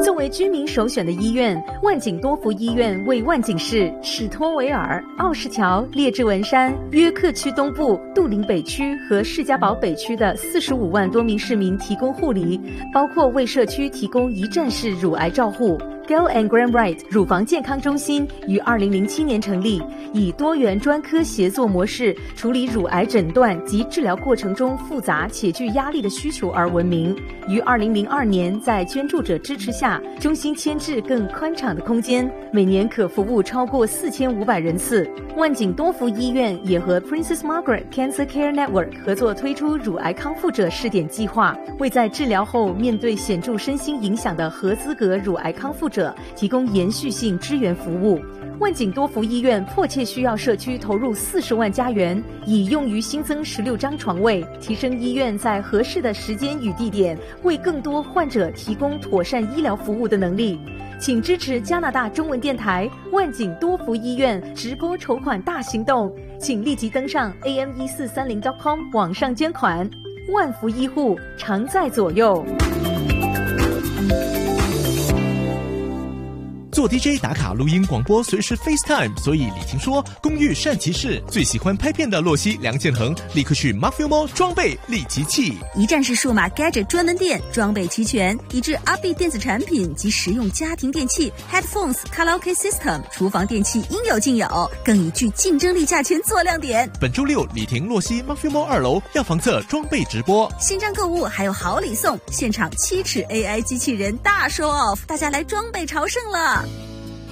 作为居民首选的医院，万景多福医院为万景市、史托维尔、奥士桥、列治文山、约克区东部、杜林北区和士嘉堡北区的45万多名市民提供护理，包括为社区提供一站式乳癌照护。Gail and Graham Wright 乳房健康中心于2007年成立，以多元专科协作模式处理乳癌诊断及治疗过程中复杂且具压力的需求而闻名。于2002年在捐助者支持下，中心迁至更宽敞的空间，每年可服务超过4500人次。万景多福医院也和 Princess Margaret Cancer Care Network 合作推出乳癌康复者试点计划，为在治疗后面对显著身心影响的合资格乳癌康复者提供延续性支援服务。万景多福医院迫切需要社区投入40万加元，以用于新增16张床位，提升医院在合适的时间与地点为更多患者提供妥善医疗服务的能力。请支持加拿大中文电台万景多福医院直播筹款大行动，请立即登上 am1430.com 网上捐款。万福医护常在左右。 做 DJ 打卡录音广播随时 FaceTime， 所以李婷说公寓善其事，最喜欢拍片的洛西梁建恒立刻去 Marfilmo 装备立即弃， 一站式数码 gadget 专门店，装备齐全，以至 upbeat 电子产品及实用家庭电器 headphones、卡拉 OK system、厨房电器应有尽有，更以具竞争力价钱做亮点。 本周六李婷洛西 Marfilmo 2楼药房侧装备直播， 新trang购物还有好礼送，现场7尺 AI 机器人大 show off，大家来装备朝圣了。